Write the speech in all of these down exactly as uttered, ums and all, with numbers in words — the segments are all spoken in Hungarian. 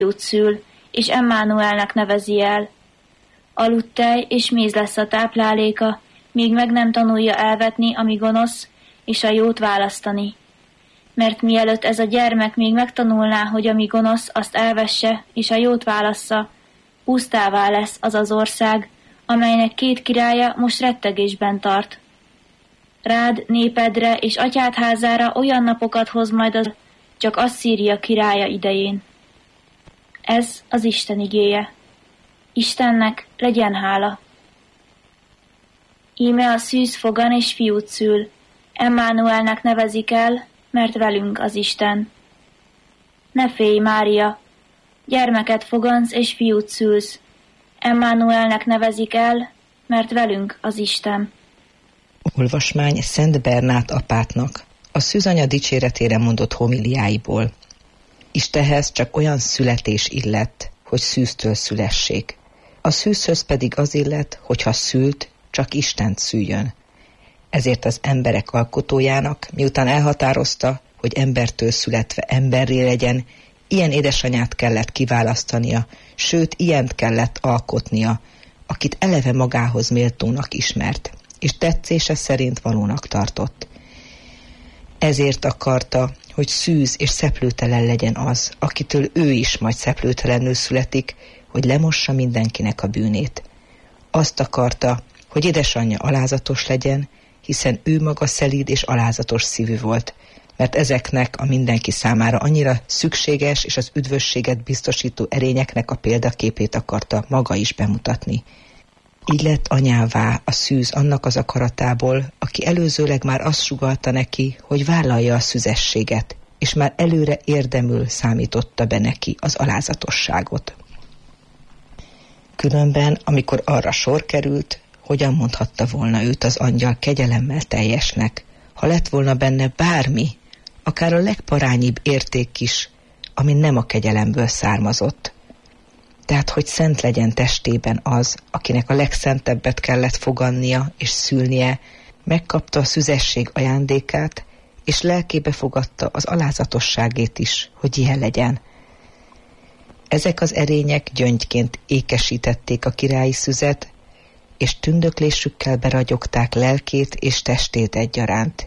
fiút szül, és Emmanuelnek nevezi el. Aludtej és méz lesz a tápláléka, míg meg nem tanulja elvetni, ami gonosz, és a jót választani. Mert mielőtt ez a gyermek még megtanulná, hogy ami gonosz, azt elvesse, és a jót válassza, pusztává lesz az az ország, amelynek két királya most rettegésben tart. Rád, népedre és atyád házára olyan napokat hoz majd az, csak Asszíria királya idején. Ez az Isten igéje. Istennek legyen hála. Íme a szűz fogan és fiút szül, Emmanuelnek nevezik el, mert velünk az Isten. Ne félj, Mária, gyermeket fogansz és fiút szülsz, Emmanuelnek nevezik el, mert velünk az Isten. Olvasmány Szent Bernát apátnak a szűzanya dicséretére mondott homiliáiból. Istenhez csak olyan születés illett, hogy szűztől szülessék. A szűzhöz pedig az illet, hogyha szült, csak Istent szüljön. Ezért az emberek alkotójának, miután elhatározta, hogy embertől születve emberré legyen, ilyen édesanyát kellett kiválasztania, sőt, ilyent kellett alkotnia, akit eleve magához méltónak ismert, és tetszése szerint valónak tartott. Ezért akarta, hogy szűz és szeplőtelen legyen az, akitől ő is majd szeplőtelenül születik, hogy lemossa mindenkinek a bűnét. Azt akarta, hogy édesanyja alázatos legyen, hiszen ő maga szelíd és alázatos szívű volt, mert ezeknek a mindenki számára annyira szükséges és az üdvösséget biztosító erényeknek a példaképét akarta maga is bemutatni. Így lett anyává a szűz annak az akaratából, aki előzőleg már azt sugallta neki, hogy vállalja a szüzességet, és már előre érdemül számította be neki az alázatosságot. Különben, amikor arra sor került, hogyan mondhatta volna őt az angyal kegyelemmel teljesnek, ha lett volna benne bármi, akár a legparányibb érték is, ami nem a kegyelemből származott. Tehát, hogy szent legyen testében az, akinek a legszentebbet kellett fogannia és szülnie, megkapta a szüzesség ajándékát, és lelkébe fogadta az alázatosságét is, hogy ilyen legyen. Ezek az erények gyöngyként ékesítették a királyi szüzet, és tündöklésükkel beragyogták lelkét és testét egyaránt.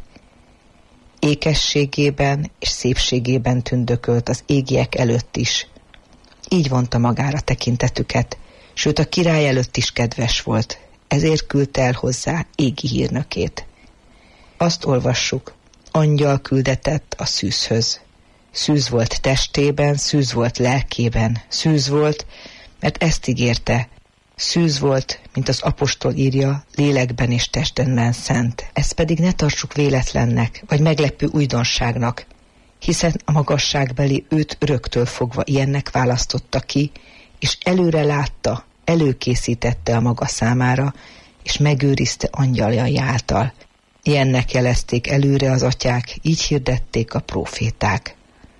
Ékességében és szépségében tündökölt az égiek előtt is. Így vonta magára tekintetüket, sőt a király előtt is kedves volt, ezért küldte el hozzá égi hírnökét. Azt olvassuk, angyal küldetett a szűzhöz. Szűz volt testében, szűz volt lelkében, szűz volt, mert ezt ígérte, szűz volt, mint az apostol írja, lélekben és testben szent. Ezt pedig ne tartsuk véletlennek, vagy meglepő újdonságnak, hiszen a magasságbeli őt öröktől fogva ilyennek választotta ki, és előre látta, előkészítette a maga számára, és megőrizte angyaljai által. Ilyennek jelezték előre az atyák, így hirdették a próféták.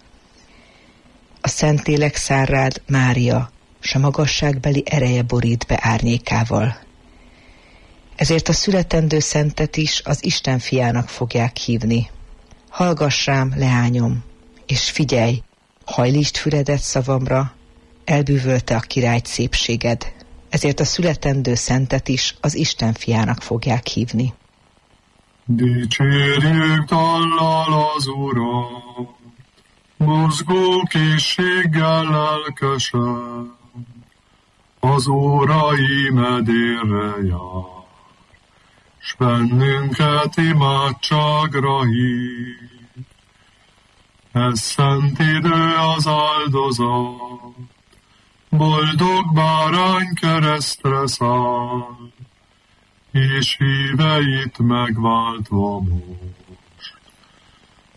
A Szentlélek szár rád, Mária, s a magasságbeli ereje borít be árnyékával. Ezért a születendő szentet is az Isten fiának fogják hívni. Hallgass rám, leányom, és figyelj, hajlítsd füledet szavamra, elbűvölte a királyt szépséged. Ezért a születendő szentet is az Isten fiának fogják hívni. Dicsérjük dallal az Urat, mozgó készséggel lelkesen, az órai medérre jár, s bennünket imádságra hív. Ez szent idő az áldozat, boldog bárány keresztre száll, és híveit megváltva most.